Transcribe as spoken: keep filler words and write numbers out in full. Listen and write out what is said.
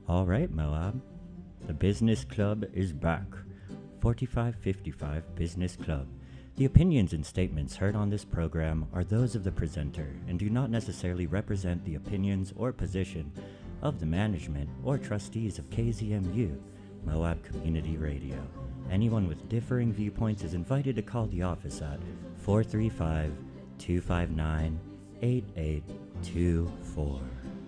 All right, Moab. The Business Club is back. forty-five fifty-five Business Club. The opinions and statements heard on this program are those of the presenter and do not necessarily represent the opinions or position of the management or trustees of K Z M U, Moab Community Radio. Anyone with differing viewpoints is invited to call the office at four three five, two five nine, eight eight two four.